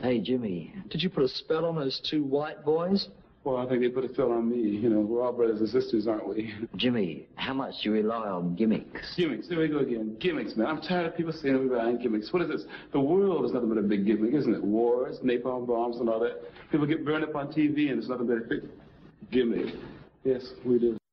Hey, Jimmy, did you put a spell on those two white boys? Well, I think they put a spell on me. You know, we're all brothers and sisters, aren't we? Jimmy, how much do you rely on gimmicks? Gimmicks, here we go again. Gimmicks, man. I'm tired of people saying we rely on gimmicks. What is this? The world is nothing but a big gimmick, isn't it? Wars, napalm bombs, and all that. People get burned up on TV, and it's nothing but a big gimmick. Yes, we do.